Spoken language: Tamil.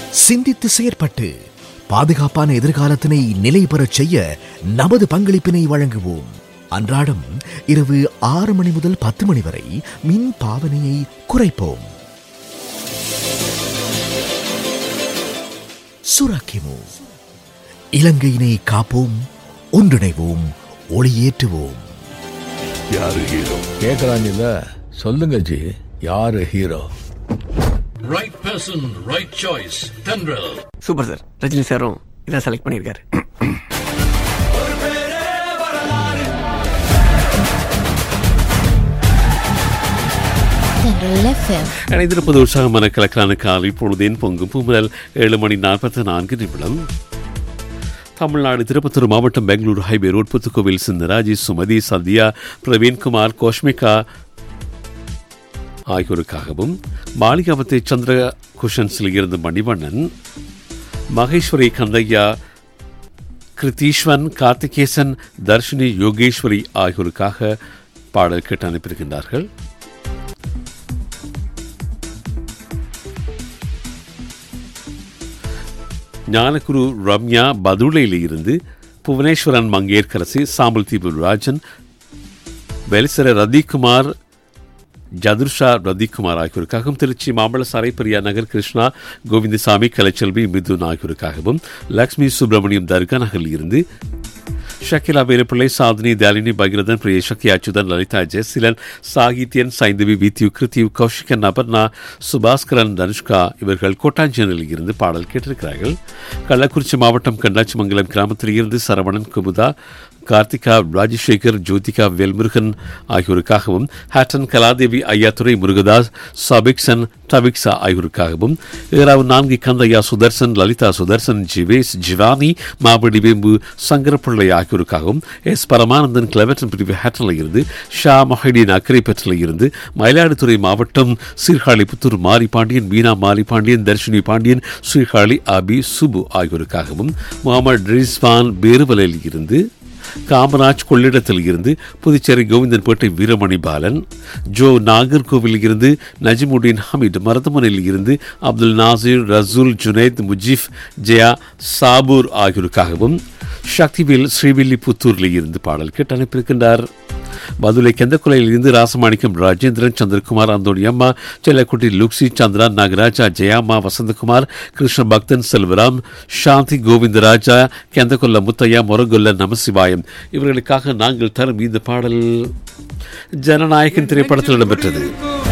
சிந்தித்து செயற்பட்டு பாதுகாப்பான எதிர்காலத்தினை நிலை பெறச் செய்ய நமது பங்களிப்பினை வழங்குவோம். அன்றாடம் இரவு 6 மணி முதல் 10 மணி வரை மின் பாவனையை குறைப்போம். சுராக்கிமு, இலங்கையினை காப்போம், ஒன்றிணைவோம், ஒளியேற்றுவோம். யாரு ஹீரோ கேக்குறாங்கல்ல, சொல்லுங்க ஜி, யாரு hero? Right person, right choice. Tendril. Super sir, Rajini சாரும் இதான் செலக்ட் பண்ணியிருக்காரு. இணைந்திருப்பது உற்சாகமான கலக்கலான காலை பொழுதின் பொங்கும் பூமுதல் 7:44 தமிழ்நாடு திருப்பத்தூர் மாவட்டம் பெங்களூரு ஹைவே ரோட் புத்துக்கோவில் சிந்தராஜி, சுமதி, சத்யா, பிரவீன்குமார், கோஷ்மிகா ஆகியோருக்காகவும், மாளிகாவத்தை சந்திர குஷன்ஸில் இருந்து மணிவண்ணன், மகேஸ்வரி, கந்தையா, கிருத்தீஸ்வன், கார்த்திகேசன், தர்ஷினி, யோகேஸ்வரி ஆகியோருக்காக பாடல் கேட்டு அனுப்பியிருக்கின்றார்கள். ஞானகுரு ரம்யா பதுளையில் இருந்து, புவனேஸ்வரன் மங்கேற்கரசி, சாம்பல் தீபு ராஜன், வெலிசர ரதிக்குமார், ஜதுர்ஷா ரதிக்குமார் ஆகியோருக்காகவும், திருச்சி மாம்பழ சாலை பெரியா நகர் கிருஷ்ணா, கோவிந்தசாமி, கலைச்செல்வி, மிதுன் ஆகியோருக்காகவும், லக்ஷ்மி சுப்பிரமணியம் தர்கா நகரில் இருந்து ஷக்கிலா வேலுப்பிள்ளை, சாதனி, தாலினி, பகிரதன், பிரிய சக்தி, அச்சுதன், லலிதா, ஜெயசீலன், சாகித்யன், சைந்தவி, வித்யு, கிருத்தியு, கௌஷிகன், அபர்ணா, சுபாஸ்கரன், தனுஷ்கா இவர்கள் கோட்டாஞ்சேனில் இருந்து பாடல் கேட்டிருக்கிறார்கள். கள்ளக்குறிச்சி மாவட்டம் கண்டாச்சிமங்கலம் கிராமத்தில் இருந்து சரவணன், குமுதா, கார்த்திகா, ராஜசேகர், ஜோதிகா, வேல்முருகன் ஆகியோருக்காகவும், ஹேட்டன், கலாதேவி, ஐயாத்துறை, முருகதாஸ், சபிக்சன், டபிக்ஸா ஆகியோருக்காகவும், ஏராவு 4 கந்தையா, சுதர்சன், லலிதா சுதர்சன், ஜிவேஸ், ஜிவானி, மாவடி வேம்பு, சங்கரப்பிள்ளை ஆகியோருக்காகவும், எஸ் பரமானந்தன் கிளவட்டன் பிரிவு ஹேட்டனில் இருந்து, ஷா மொஹிடீன் அக்கரை பெற்றில் இருந்து, மயிலாடுதுறை மாவட்டம் சீர்காழி புத்தூர் மாரிபாண்டியன், மீனா மாரிபாண்டியன், தர்ஷினி பாண்டியன், ஸ்ரீகாழி, அபி, சுபு ஆகியோருக்காகவும், முகமது ரிஸ்வான் பேருவலையில் இருந்து, காமராஜ் கொள்ளிடத்தில் இருந்து, புதுச்சேரி கோவிந்தன்பேட்டை வீரமணி பாலன், ஜோ நாகர்கோவில் இருந்து, நஜிமுடீன் ஹமீத், மருதமனையில் இருந்து, அப்துல் நாசிர், ரசூல், ஜுனைத், முஜீப், ஜெயா, சாபூர் ஆகியோருக்காகவும், சக்திவேல் ஸ்ரீவில்லிபுத்தூரில் இருந்து பாடல் கேட்டு அனுப்பியிருக்கின்றார். பதுளை கெந்தக்குலையில் இருந்து ராசமாணிக்கம், ராஜேந்திரன், சந்திரகுமார், அந்தோணியம்மா, செல்லக்குட்டி, லுக்ஸி, சந்திரா, நாகராஜா, ஜெயாமா, வசந்தகுமார், கிருஷ்ண பக்தன், செல்வராம், சாந்தி, கோவிந்தராஜா, கெந்தகொல்ல முத்தையா, மொரகொல்ல நமசிவாயம் இவர்களுக்காக நாங்கள் தரும் இந்த பாடல் ஜனநாயகன் திரைப்படத்தில் இடம்பெற்றது.